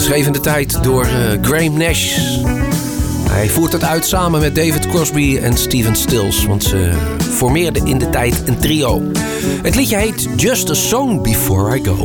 geschreven in de tijd door Graham Nash. Hij voert het uit samen met David Crosby en Stephen Stills, want ze formeerden in de tijd een trio. Het liedje heet Just a Song Before I Go.